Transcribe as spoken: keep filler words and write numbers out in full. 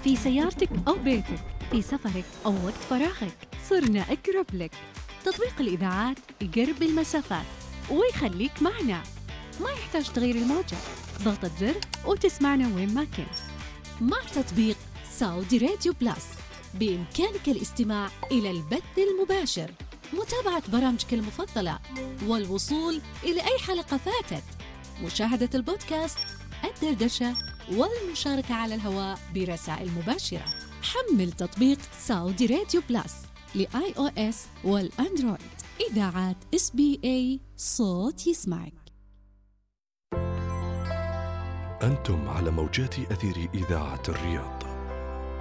في سيارتك أو بيتك، في سفرك أو وقت فراغك، صرنا أقرب لك. تطبيق الإذاعات يقرب المسافات ويخليك معنا، ما يحتاج تغيير الموجة، ضغطة زر وتسمعنا وين ما كنت. مع تطبيق سعودي راديو بلس بإمكانك الاستماع إلى البث المباشر، متابعة برامجك المفضلة، والوصول إلى أي حلقة فاتت، مشاهدة البودكاست، الدردشة، والمشاركة على الهواء برسائل مباشرة. حمل تطبيق سعودي راديو بلس لآي أو إس والأندرويد. إذاعات إس بي إي، صوت يسمعك. أنتم على موجات أثير إذاعة الرياض.